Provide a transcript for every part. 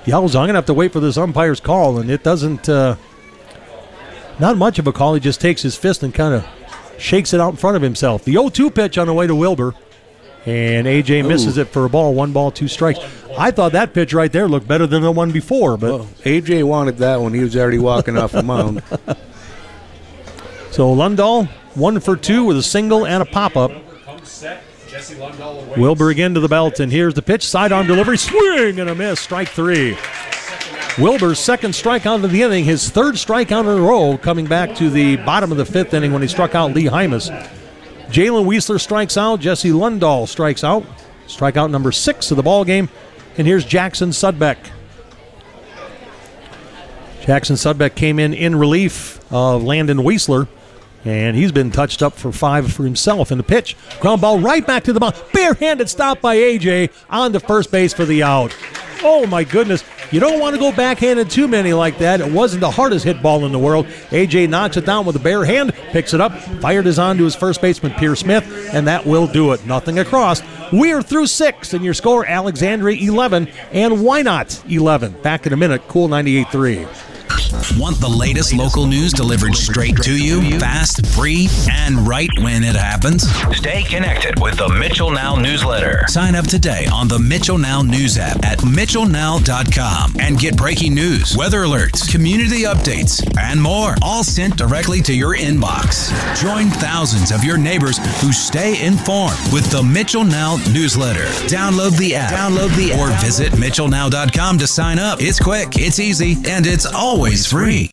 yells, I'm going to have to wait for this umpire's call, and it doesn't, not much of a call. He just takes his fist and kind of shakes it out in front of himself. The 0-2 pitch on the way to Wilbur, and A.J. misses it for a ball. 1 ball, 2 strikes. I thought that pitch right there looked better than the one before. But A.J. wanted that one. He was already walking off the mound. So Lundahl, 1 for 2 with a single and a pop-up. Wilbur again to the belt, and here's the pitch. Sidearm delivery, swing and a miss. Strike 3. Wilbur's second strikeout of the inning, his third strikeout in a row, coming back to the bottom of the 5th inning when he struck out Lee Hymas. Jalen Weisler strikes out. Jesse Lundahl strikes out. Strikeout number 6 of the ball game. And here's Jackson Sudbeck. Jackson Sudbeck came in relief of Landon Weisler, and he's been touched up for 5 for himself. And the pitch, ground ball right back to the mound. Barehanded stop by A.J. on to first base for the out. Oh, my goodness. You don't want to go backhanded too many like that. It wasn't the hardest hit ball in the world. A.J. knocks it down with a bare hand, picks it up, fired his on to his first baseman, Pierce Smith, and that will do it. Nothing across. We are through 6, and your score, Alexandria 11 and Wynot 11. Back in a minute, Cool 98.3. Want the latest local news delivered straight to you, fast, free, and right when it happens? Stay connected with the Mitchell Now newsletter. Sign up today on the Mitchell Now news app at mitchellnow.com and get breaking news, weather alerts, community updates, and more, all sent directly to your inbox. Join thousands of your neighbors who stay informed with the Mitchell Now newsletter. Download the app, or visit mitchellnow.com to sign up. It's quick, it's easy, and it's always free.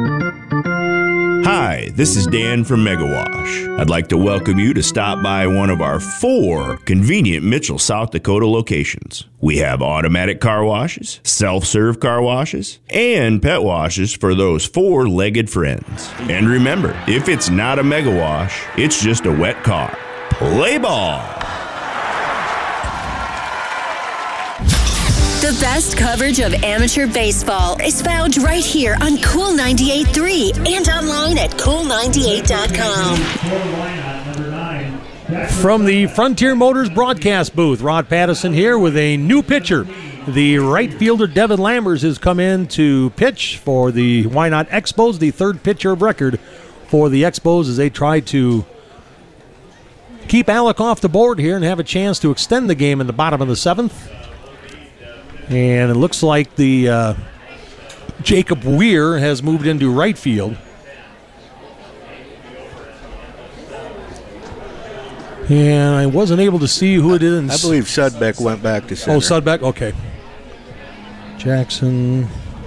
Hi, this is Dan from Megawash. I'd like to welcome you to stop by one of our 4 convenient Mitchell, South Dakota locations. We have automatic car washes, self-serve car washes, and pet washes for those 4-legged friends. And remember, if it's not a Megawash, it's just a wet car. Play ball! The best coverage of amateur baseball is found right here on Cool 98.3 and online at cool98.com. From the Frontier Motors broadcast booth, Rod Pattison here with a new pitcher. The right fielder Devin Lammers has come in to pitch for the Wynot Expos, the 3rd pitcher of record for the Expos as they try to keep Alec off the board here and have a chance to extend the game in the bottom of the 7th. And it looks like the Jacob Weir has moved into right field. And I wasn't able to see who it is. I believe Sudbeck went back to center. Oh, Sudbeck? Okay. Jackson.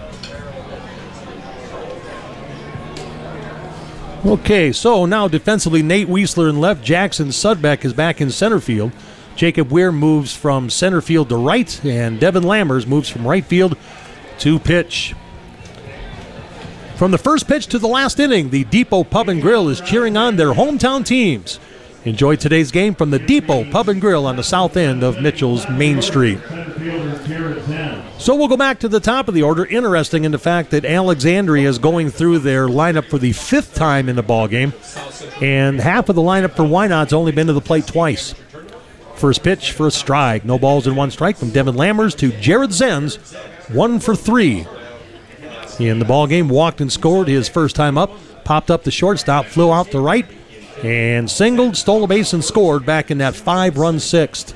Okay, so now defensively, Nate Weisler in left. Jackson Sudbeck is back in center field. Jacob Weir moves from center field to right, and Devin Lammers moves from right field to pitch. From the first pitch to the last inning, the Depot Pub and Grill is cheering on their hometown teams. Enjoy today's game from the Depot Pub and Grill on the south end of Mitchell's Main Street. So we'll go back to the top of the order. Interesting in the fact that Alexandria is going through their lineup for the 5th time in the ballgame, and half of the lineup for Wynot's only been to the plate twice. First pitch for a strike. No balls and 1 strike from Devin Lammers to Jared Zenz. 1 for 3. In the ballgame, walked and scored his first time up. Popped up the shortstop, flew out to right, and singled, stole a base, and scored back in that 5-run 6th.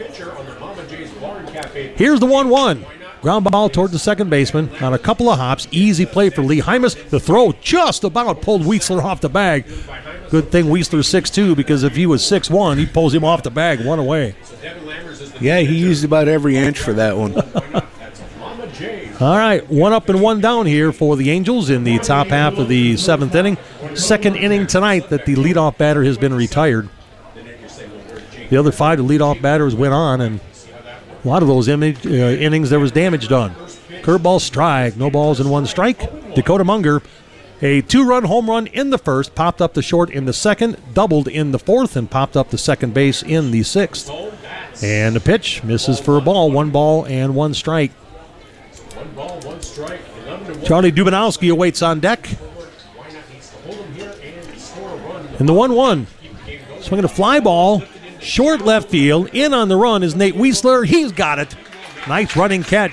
Here's the 1-1. Ground ball toward the second baseman on a couple of hops. Easy play for Lee Hymas. The throw just about pulled Weisler off the bag. Good thing Weisler's 6'2", because if he was 6'1", he pulls him off the bag, 1 away. Yeah, he used about every inch for that one. All right, 1 up and 1 down here for the Angels in the top half of the 7th inning. 2nd inning tonight that the leadoff batter has been retired. The other 5 leadoff batters went on, and a lot of those innings there was damage done. Curveball, strike, no balls and 1 strike. Dakota Munger, a 2-run home run in the first, popped up the short in the second, doubled in the 4th, and popped up the second base in the 6th. And the pitch misses for a ball, 1 ball and 1 strike. Charlie Dubinowski awaits on deck. And the 1-1. Swinging a fly ball, short left field. In on the run is Nate Weisler. He's got it. Nice running catch